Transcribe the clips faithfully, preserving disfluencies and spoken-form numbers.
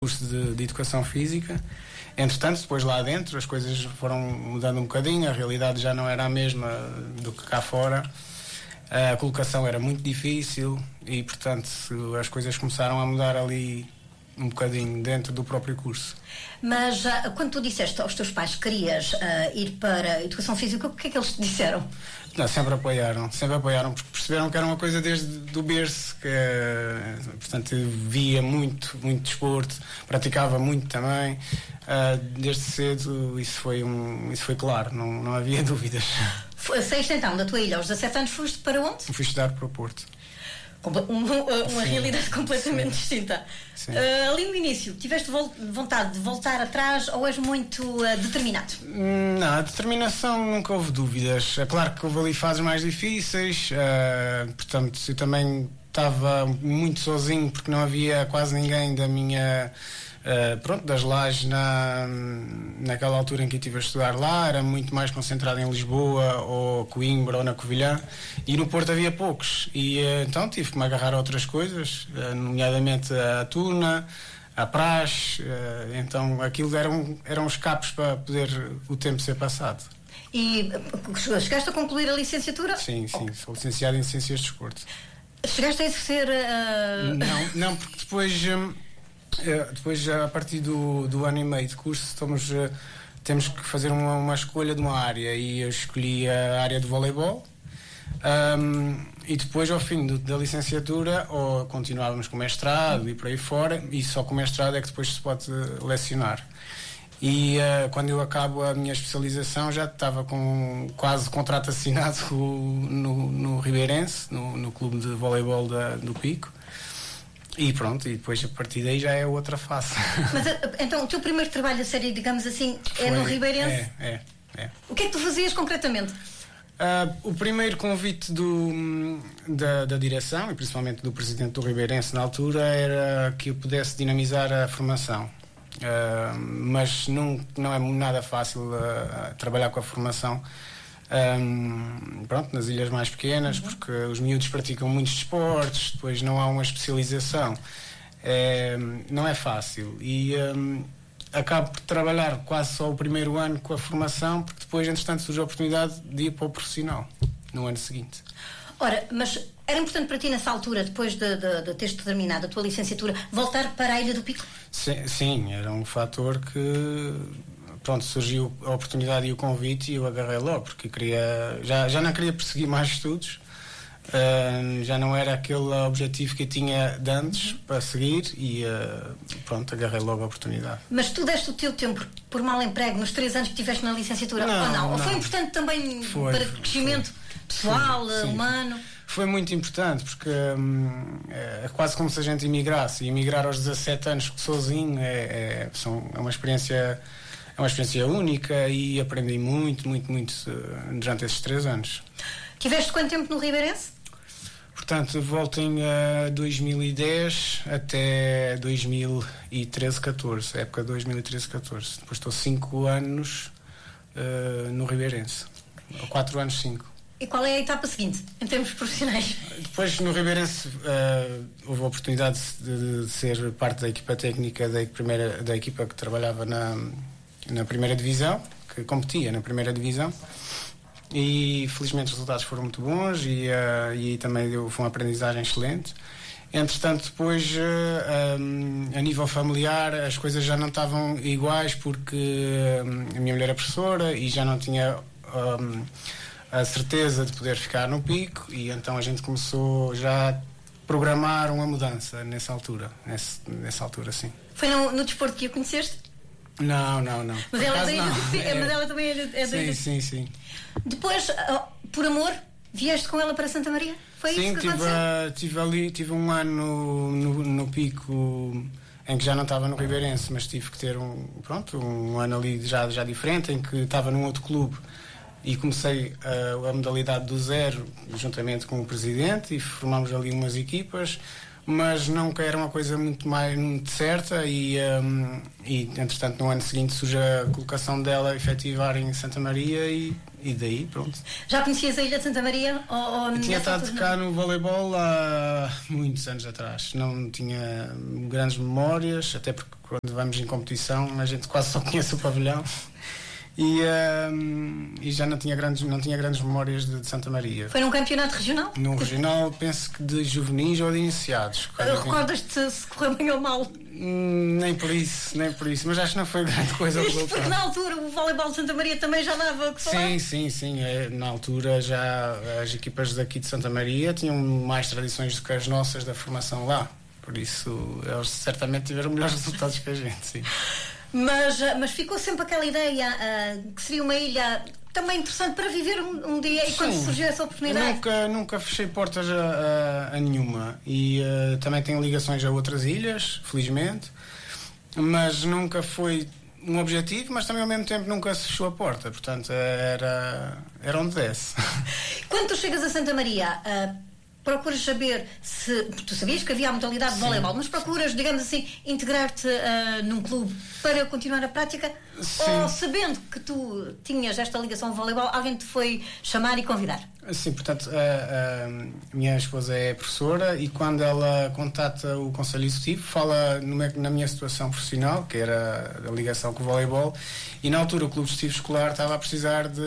curso de, de Educação Física. Entretanto, depois lá dentro as coisas foram mudando um bocadinho, a realidade já não era a mesma do que cá fora, a colocação era muito difícil e, portanto, as coisas começaram a mudar ali um bocadinho dentro do próprio curso. Mas uh, quando tu disseste aos teus pais que querias uh, ir para a Educação Física, o que é que eles te disseram? Não, sempre apoiaram, sempre apoiaram, porque perceberam que era uma coisa desde o berço, que, portanto, eu via muito, muito desporto, praticava muito também, uh, desde cedo isso foi, um, isso foi claro, não, não havia dúvidas. Saíste então da tua ilha aos dezassete anos, foste para onde? Fui estudar para o Porto. Uma, uma realidade completamente sim. distinta. Sim. Uh, ali no início, tiveste vol- vontade de voltar atrás ou és muito uh, determinado? Não, a determinação nunca houve dúvidas. É claro que houve ali fases mais difíceis, uh, portanto, eu também estava muito sozinho porque não havia quase ninguém da minha... Uh, pronto, das lajes na, naquela altura em que eu estive a estudar lá, era muito mais concentrado em Lisboa ou Coimbra ou na Covilhã, e no Porto havia poucos e uh, então tive que me agarrar a outras coisas, uh, nomeadamente a tuna, a praxe, uh, então aquilo eram, eram escapes para poder o tempo ser passado. E uh, chegaste a concluir a licenciatura? Sim, sim, oh. Sou licenciado em Ciências de Desporto. Chegaste a exercer... Uh... Não, não, porque depois... Um, Uh, depois, a partir do, do ano e meio de curso, estamos, uh, temos que fazer uma, uma escolha de uma área e eu escolhi a área de voleibol. Um, e depois, ao fim do, da licenciatura, ou continuávamos com o mestrado e por aí fora, e só com o mestrado é que depois se pode lecionar. E uh, quando eu acabo a minha especialização já estava com quase contrato assinado no, no Ribeirense, no, no clube de voleibol da, do Pico. E pronto, e depois a partir daí já é outra face. Mas então o teu primeiro trabalho a sério, digamos assim, é Foi, no Ribeirense? É, é, é. O que é que tu fazias concretamente? Uh, o primeiro convite do, da, da direção, e principalmente do presidente do Ribeirense na altura, era que eu pudesse dinamizar a formação. Uh, mas não, não é nada fácil uh, trabalhar com a formação. Um, pronto, nas ilhas mais pequenas, uhum. Porque os miúdos praticam muitos desportos, depois não há uma especialização, é, não é fácil e um, acabo por trabalhar quase só o primeiro ano com a formação, porque depois entretanto surge a oportunidade de ir para o profissional no ano seguinte. Ora, mas era importante para ti nessa altura, depois de, de, de teres terminado a tua licenciatura, voltar para a Ilha do Pico? Sim, sim, era um fator que... Pronto, surgiu a oportunidade e o convite e eu agarrei logo, porque queria, já, já não queria perseguir mais estudos, uh, já não era aquele objetivo que eu tinha de antes para seguir e uh, pronto, agarrei logo a oportunidade. Mas tu deste o teu tempo por mal emprego nos três anos que tiveste na licenciatura, não, ou não? não. Ou foi importante também foi, para crescimento foi. pessoal, Sim, sim. humano? Foi muito importante, porque hum, é quase como se a gente imigrasse, e emigrar aos dezassete anos sozinho é, é, são, é uma experiência... É uma experiência única e aprendi muito, muito, muito uh, durante esses três anos. Tiveste quanto tempo no Ribeirense? Portanto, volto em uh, dois mil e dez até dois mil e treze, catorze, época dois mil e treze, catorze. Depois estou cinco anos uh, no Ribeirense. quatro anos, cinco. E qual é a etapa seguinte, em termos profissionais? Depois, no Ribeirense, uh, houve a oportunidade de, de ser parte da equipa técnica da, primeira, da equipa que trabalhava na... na primeira divisão, que competia na primeira divisão e felizmente os resultados foram muito bons e, uh, e também deu, foi uma aprendizagem excelente. Entretanto, depois uh, um, a nível familiar as coisas já não estavam iguais porque um, a minha mulher é professora e já não tinha um, a certeza de poder ficar no Pico e então a gente começou já a programar uma mudança nessa altura, nesse, nessa altura sim. Foi no, no desporto que a conheceste? Não, não, não. Mas ela, acaso, não. É, mas ela também é, é sim, sim, sim. Depois, por amor, vieste com ela para Santa Maria? Foi sim, isso que tive, aconteceu? Tive ali, tive um ano no, no Pico em que já não estava no Ribeirense, mas tive que ter um, pronto, um ano ali já, já diferente, em que estava num outro clube e comecei a, a modalidade do zero juntamente com o presidente e formámos ali umas equipas. Mas nunca era uma coisa muito mais muito certa e, um, e entretanto no ano seguinte surge a colocação dela efetivar em Santa Maria e, e daí pronto. Já conhecias a Ilha de Santa Maria? Ou, ou tinha estado cá no voleibol há muitos anos atrás, não tinha grandes memórias, até porque quando vamos em competição a gente quase só conhece o pavilhão. E, uh, e já não tinha grandes, não tinha grandes memórias de, de Santa Maria. Foi num campeonato regional? Num regional, penso que de juvenis ou de iniciados. Recordas-te se correu bem ou mal? Hum, nem por isso, nem por isso. Mas acho que não foi grande coisa. Isto porque na altura o voleibol de Santa Maria também já dava que falar? Sim, sim, sim. É, na altura já as equipas daqui de Santa Maria tinham mais tradições do que as nossas da formação lá. Por isso eles certamente tiveram melhores resultados que a gente, sim. Mas, mas ficou sempre aquela ideia uh, que seria uma ilha também interessante para viver um, um dia. E quando surgiu essa oportunidade? Eu nunca, nunca fechei portas a, a, a nenhuma. E uh, também tenho ligações a outras ilhas, felizmente. Mas nunca foi um objetivo, mas também ao mesmo tempo nunca se fechou a porta. Portanto, era, era onde desse. Quando tu chegas a Santa Maria... Uh, procuras saber se... Tu sabias que havia a modalidade de voleibol, mas procuras, digamos assim, integrar-te uh, num clube para continuar a prática? Sim. Ou sabendo que tu tinhas esta ligação ao voleibol, alguém te foi chamar e convidar? Sim, portanto, a, a minha esposa é professora e quando ela contata o Conselho Executivo, fala numa, na minha situação profissional, que era a ligação com o voleibol, e na altura o Clube Desportivo Escolar estava a precisar de,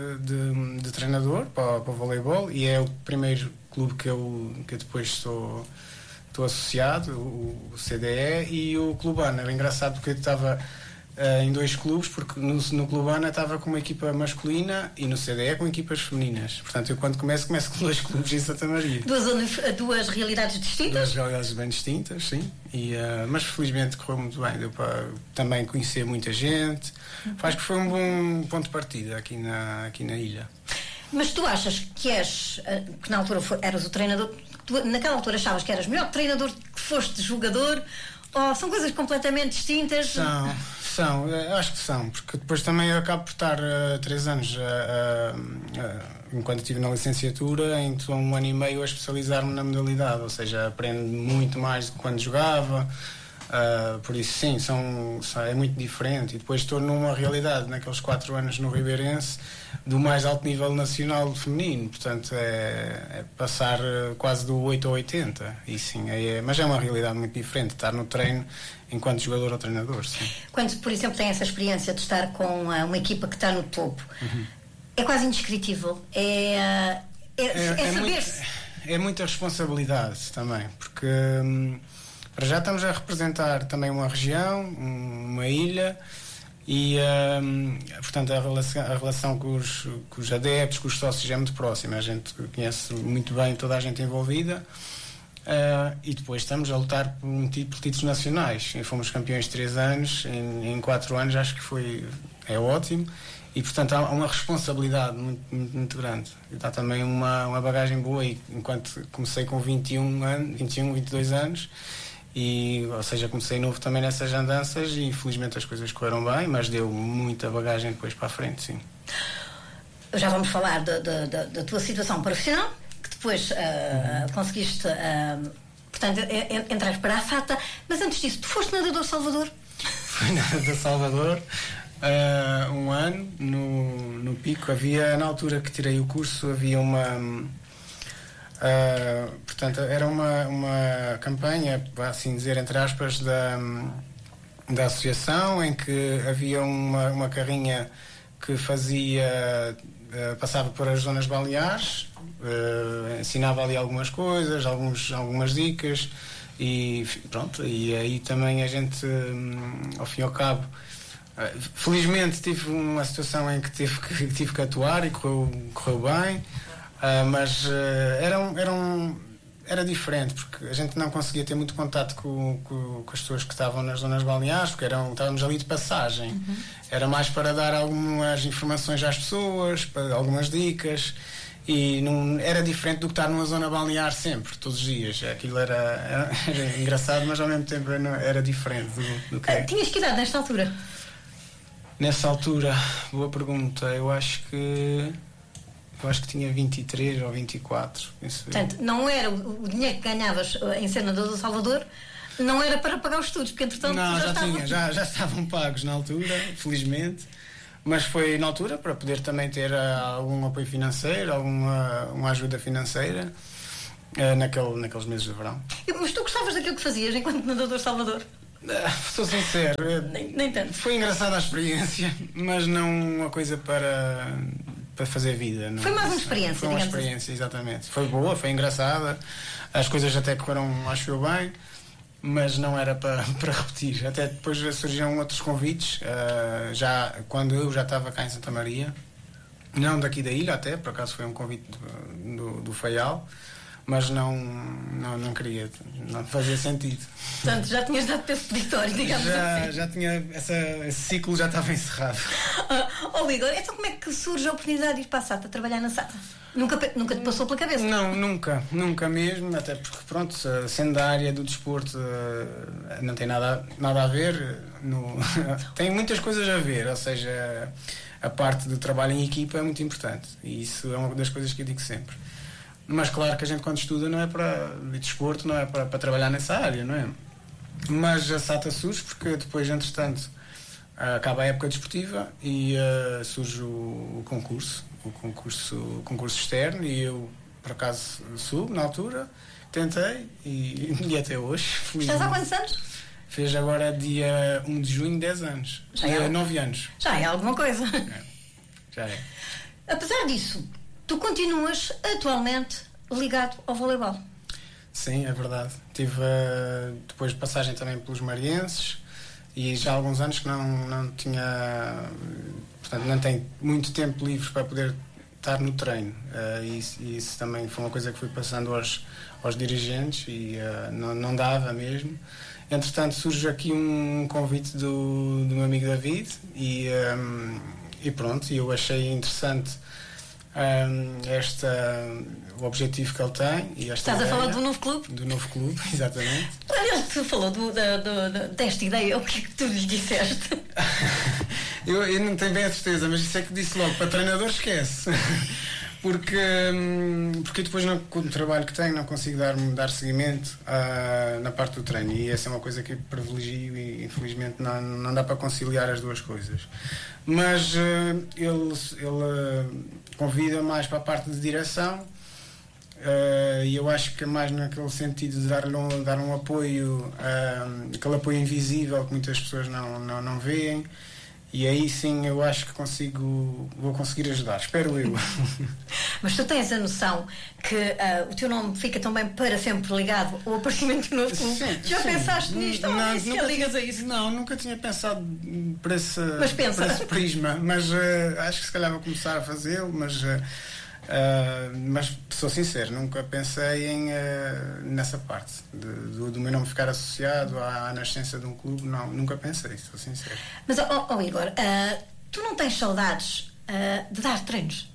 de, de treinador para, para o voleibol e é o primeiro clube que eu, que eu depois estou, estou associado, o, o C D E e o Clube Ana. Era engraçado porque eu estava uh, em dois clubes, porque no, no Clube Ana estava com uma equipa masculina e no C D E com equipas femininas. Portanto, eu quando começo, começo com dois clubes em Santa Maria. Duas, duas realidades distintas? Duas realidades bem distintas, sim. E, uh, mas felizmente correu muito bem. Deu para também conhecer muita gente. Uhum. Acho que foi um bom ponto de partida aqui na, aqui na ilha. Mas tu achas que és, que na altura eras o treinador, tu naquela altura achavas que eras melhor treinador que foste jogador, ou são coisas completamente distintas? São, são, eu acho que são, porque depois também eu acabo por estar uh, três anos, uh, uh, uh, enquanto estive na licenciatura, então um ano e meio a especializar-me na modalidade, ou seja, aprendo muito mais do que quando jogava. Uh, por isso sim, são, são, é muito diferente e depois estou numa realidade naqueles quatro anos no Ribeirense do mais alto nível nacional feminino, portanto é, é passar quase do oito ao oitenta e sim, é, mas é uma realidade muito diferente estar no treino enquanto jogador ou treinador, sim. Quando por exemplo tem essa experiência de estar com uma equipa que está no topo, uhum. é quase indescritível, é, é, é, é, é saber-se muito, é muita responsabilidade também, porque hum, para já estamos a representar também uma região, uma ilha e, um, portanto, a relação, a relação com, os, com os adeptos, com os sócios é muito próxima. A gente conhece muito bem toda a gente envolvida uh, e depois estamos a lutar por, um, por títulos nacionais. E fomos campeões de três anos, em, em quatro anos acho que foi, é ótimo e, portanto, há uma responsabilidade muito, muito, muito grande. E dá também uma, uma bagagem boa e enquanto comecei com vinte e um anos, vinte e um, vinte e dois anos, e, ou seja, comecei novo também nessas andanças e infelizmente as coisas correram bem, mas deu muita bagagem depois para a frente, sim. Já vamos falar da, da, da, da tua situação profissional, que depois uh, uhum. conseguiste, uh, portanto, entrar para a FATA, mas antes disso, tu foste nadador Salvador? Fui nadador Salvador, uh, um ano, no, no Pico. Havia, na altura que tirei o curso, havia uma... Uh, portanto, era uma, uma campanha, assim dizer, entre aspas, da, da associação, em que havia uma, uma carrinha que fazia, uh, passava por as zonas baleares, uh, ensinava ali algumas coisas, alguns, algumas dicas e pronto, e aí também a gente, um, ao fim e ao cabo, uh, felizmente tive uma situação em que tive que, tive que atuar e correu, correu bem. Uh, mas uh, era, um, era, um, era diferente porque a gente não conseguia ter muito contato com, com, com as pessoas que estavam nas zonas balneares, porque eram, estávamos ali de passagem. Uhum. Era mais para dar algumas informações às pessoas, para algumas dicas e não, era diferente do que estar numa zona balnear sempre, todos os dias. Aquilo era, era, era engraçado, mas ao mesmo tempo era, era diferente do, do que é. Uh, tinhas que idade nesta altura? Nessa altura, boa pergunta, eu acho que Eu acho que tinha vinte e três ou vinte e quatro. Portanto, não era o, o dinheiro que ganhavas em ser nadador do Salvador, não era para pagar os estudos, porque entretanto não, já, já, estavam... tinha, já, já estavam pagos na altura, felizmente. Mas foi na altura para poder também ter uh, algum apoio financeiro, alguma uma ajuda financeira uh, naquele, naqueles meses de verão. Mas tu gostavas daquilo que fazias enquanto nadador Salvador? Sou sincero, nem, nem tanto. Foi engraçada a experiência, mas não uma coisa para, para fazer vida. Não, foi mais uma experiência, Foi uma experiência, assim. Exatamente. Foi boa, foi engraçada, as coisas até correram, acho eu, bem, mas não era para, para repetir. Até depois surgiram outros convites, uh, já, quando eu já estava cá em Santa Maria, não daqui da ilha até, por acaso foi um convite do, do, do Faial, mas não, não, não queria, não fazia sentido. Portanto, já tinhas dado peso peditório, digamos já, assim. Já tinha, essa, esse ciclo já estava encerrado. Ó oh, Igor, então como é que surge a oportunidade de ir para a SATA, trabalhar na SATA? Nunca, nunca te passou pela cabeça? Não, nunca, nunca mesmo, até porque, pronto, sendo da área do desporto, não tem nada, nada a ver, no, tem muitas coisas a ver, ou seja, a parte do trabalho em equipa é muito importante, e isso é uma das coisas que eu digo sempre. Mas claro que a gente quando estuda não é para de desporto, não é para, para trabalhar nessa área, não é? Mas a SATA surge porque depois, entretanto, acaba a época desportiva e uh, surge o, o concurso, o concurso, o concurso externo, e eu, por acaso, subo na altura, tentei e, e até hoje. Estás há quantos anos? Fez agora dia um de junho, dez anos. Já é nove anos. Já é alguma coisa. É, já é. Apesar disso, tu continuas atualmente ligado ao voleibol. Sim, é verdade. Tive uh, depois passagem também pelos Marienses e já há alguns anos que não, não tinha, portanto, não tenho muito tempo livre para poder estar no treino. Uh, e, isso, e isso também foi uma coisa que fui passando aos, aos dirigentes e uh, não, não dava mesmo. Entretanto, surge aqui um convite do, do meu amigo David e, um, e pronto, eu achei interessante Um, esta, o objetivo que ele tem e esta Estás ideia, a falar do novo clube? Do novo clube, exatamente. Quando ele te falou do, do, do, desta ideia, o que é que tu lhe disseste? eu, eu não tenho bem a certeza, mas isso é que disse logo, para treinador esquece. Porque, porque depois não, com o trabalho que tenho não consigo dar, dar seguimento uh, na parte do treino, e essa é uma coisa que eu privilegio e infelizmente não, não dá para conciliar as duas coisas. Mas uh, ele, ele uh, convida mais para a parte de direção uh, e eu acho que é mais naquele sentido de dar um, dar um apoio, uh, aquele apoio invisível que muitas pessoas não, não, não veem. E aí sim eu acho que consigo, vou conseguir ajudar, espero eu. Mas tu tens a noção que uh, o teu nome fica também para sempre ligado ao aparecimento do novo clube? Sim, Já sim. pensaste nisto? Não, ou nunca, ligas a isso? Não, nunca tinha pensado por esse, mas pensa. por esse prisma, mas uh, acho que se calhar vou começar a fazê-lo, mas... Uh, Uh, mas sou sincero, nunca pensei em, uh, nessa parte de, do, do meu nome ficar associado à, à nascença de um clube, não, nunca pensei, sou sincero. Mas, oh, oh Igor, uh, tu não tens saudades uh, de dar treinos?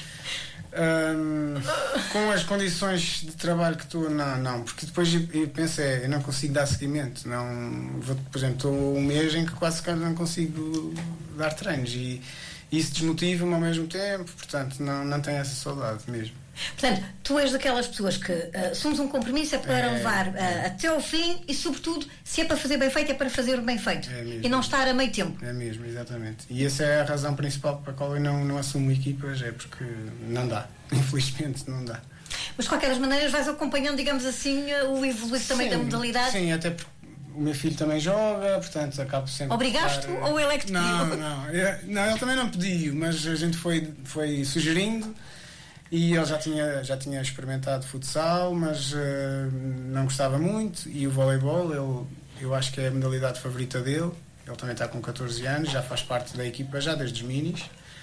Um, com as condições de trabalho que estou, não, não, porque depois eu, eu pensei, eu não consigo dar seguimento, não, vou, por exemplo, estou um mês em que quase que não consigo dar treinos e isso desmotiva-me ao mesmo tempo, portanto não, não tenho essa saudade mesmo. Portanto, tu és daquelas pessoas que uh, somos um compromisso é para é, levar uh, é. até ao fim e, sobretudo, se é para fazer bem feito, é para fazer bem feito é e não estar a meio tempo. É mesmo, exatamente. E essa é a razão principal para a qual eu não, não assumo equipas, é porque não dá, infelizmente não dá. Mas de qualquer das maneiras vais acompanhando, digamos assim, o evoluir também da modalidade? Sim, até porque o meu filho também joga, portanto acabo sempre... Obrigaste-o estar... ou ele é que te pediu? Não, não, eu, não, ele também não pediu, mas a gente foi, foi sugerindo e ele já tinha, já tinha experimentado futsal, mas uh, não gostava muito, e o voleibol, ele, eu acho que é a modalidade favorita dele. Ele também está com catorze anos, já faz parte da equipa já desde os minis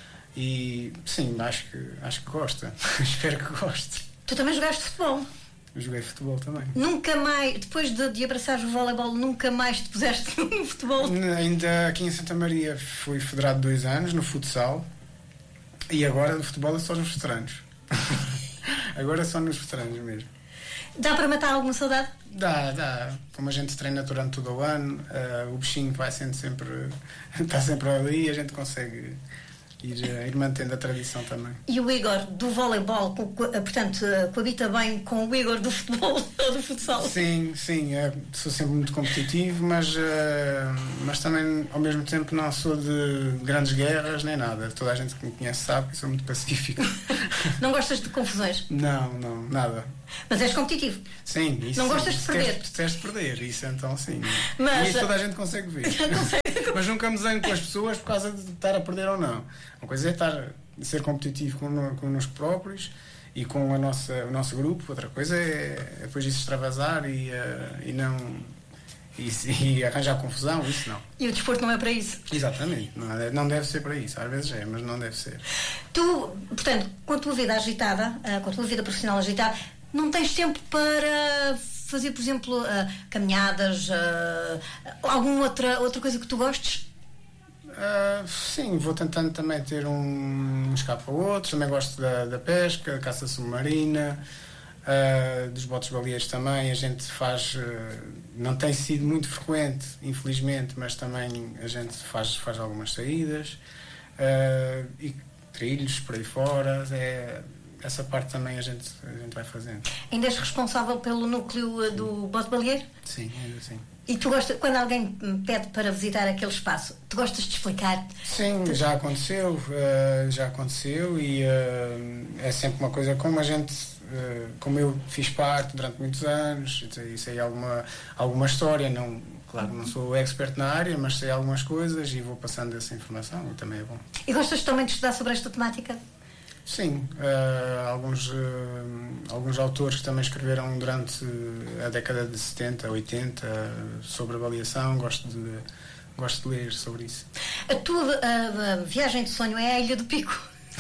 e sim, acho que, acho que gosta. Espero que goste. Tu também jogaste futebol? Eu joguei futebol também. Nunca mais, depois de, de abraçares o voleibol, nunca mais te puseste no futebol? Ainda aqui em Santa Maria fui federado dois anos no futsal e agora no futebol é só nos veteranos. Agora é só nos veteranos mesmo. Dá para matar alguma saudade? Dá, dá. Como a gente treina durante todo o ano, uh, o bichinho vai sendo sempre, está sempre ali e a gente consegue Ir, ir mantendo a tradição também. E o Igor do voleibol, portanto, coabita bem com o Igor do futebol ou do futsal? Sim, sim, é, sou sempre muito competitivo, mas, uh, mas também ao mesmo tempo não sou de grandes guerras nem nada. Toda a gente que me conhece sabe que sou muito pacífico. Não gostas de confusões? Não, não, nada. Mas és competitivo? Sim, isso. Não gostas de perder? Tens de perder, isso então sim. Mas... E isso toda a gente consegue ver. Mas nunca me zango com as pessoas por causa de estar a perder ou não. Uma coisa é estar a ser competitivo connosco próprios e com a nossa, o nosso grupo, outra coisa é, é depois isso extravasar e, uh, e não e, e arranjar confusão, isso não. E o desporto não é para isso? Exatamente, não, é, não deve ser para isso, às vezes é, mas não deve ser. Tu, portanto, com a tua vida agitada, uh, com a tua vida profissional agitada, não tens tempo para fazer, por exemplo, uh, caminhadas, uh, alguma outra, outra coisa que tu gostes? Uh, sim, vou tentando também ter um, um escape ao outro. Também gosto da, da pesca, da caça submarina, uh, dos botes baleeiros também. A gente faz, uh, não tem sido muito frequente, infelizmente, mas também a gente faz, faz algumas saídas uh, e trilhos por aí fora. É, essa parte também a gente, a gente vai fazendo. Ainda és responsável pelo núcleo sim. do bote baleeiro? Sim, ainda sim. E tu gostas, quando alguém pede para visitar aquele espaço, tu gostas de explicar? Sim, tu... já aconteceu, uh, já aconteceu e uh, é sempre uma coisa como a gente, uh, como eu fiz parte durante muitos anos, sei alguma, alguma história, não, claro que não sou expert na área, mas sei algumas coisas e vou passando essa informação e também é bom. E gostas também de estudar sobre esta temática? Sim, uh, alguns, uh, alguns autores que também escreveram durante a década de setenta, oitenta sobre avaliação, gosto de, gosto de ler sobre isso. A tua a, a viagem de sonho é a Ilha do Pico?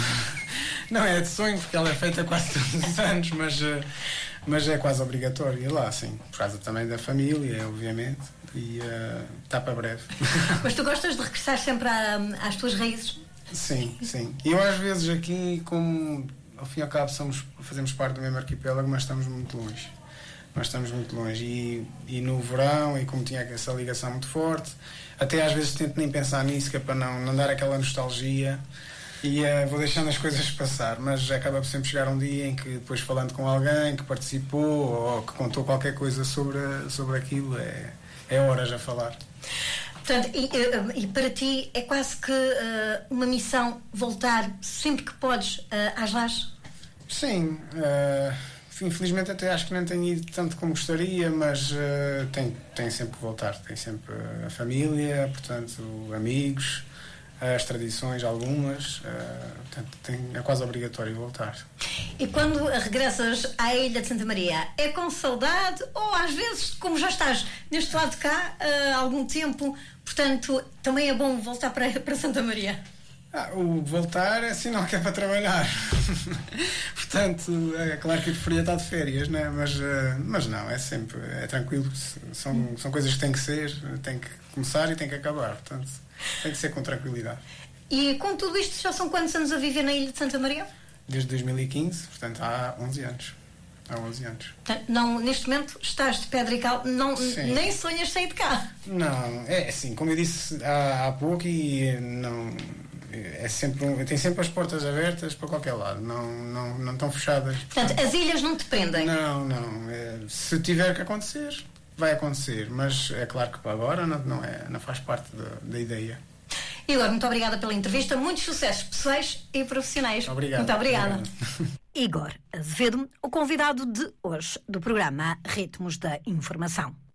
Não é de sonho porque ela é feita quase todos os anos, mas, uh, mas é quase obrigatório ir lá, sim, por causa também da família, obviamente, e uh, está para breve. Mas tu gostas de regressar sempre à, às tuas raízes? Sim, sim. E eu às vezes aqui, como ao fim e ao cabo somos, fazemos parte do mesmo arquipélago, mas estamos muito longe. Mas estamos muito longe. E, e no verão, e como tinha essa ligação muito forte, até às vezes tento nem pensar nisso, que é para não, não dar aquela nostalgia. E uh, vou deixando as coisas passar, mas acaba por sempre chegar um dia em que depois falando com alguém que participou ou que contou qualquer coisa sobre, sobre aquilo, é, é horas a falar. Portanto, e, e para ti é quase que uh, uma missão voltar sempre que podes uh, às lajes? Sim, uh, infelizmente até acho que não tenho ido tanto como gostaria, mas uh, tenho, tenho sempre que voltar. Tenho sempre a família, portanto, amigos, as tradições, algumas, uh, portanto, tem, é quase obrigatório voltar. E quando regressas à Ilha de Santa Maria, é com saudade ou às vezes, como já estás neste lado de cá há uh, algum tempo, portanto, também é bom voltar para, para Santa Maria? Ah, o voltar é sinal que é para trabalhar. Portanto, é claro que eu preferia estar de férias, né? mas, uh, mas não, é sempre, é tranquilo, são, são coisas que têm que ser, têm que começar e têm que acabar, portanto, tem que ser com tranquilidade. E com tudo isto, já são quantos anos a viver na Ilha de Santa Maria? Desde dois mil e quinze, portanto há onze anos. Há onze anos. Portanto, não, neste momento estás de pedra e cal, não, nem sonhas sair de cá? Não, é assim, como eu disse há, há pouco, e não, é sempre um, tem sempre as portas abertas para qualquer lado, não, não, não estão fechadas. Portanto, as ilhas não te prendem? Não, não. É, se tiver que acontecer, vai acontecer, mas é claro que para agora não, não, é, não faz parte da, da ideia. Igor, muito obrigada pela entrevista, muitos sucessos pessoais e profissionais. Obrigado. Muito obrigada. Obrigado. Igor Azevedo, o convidado de hoje do programa Ritmos da Informação.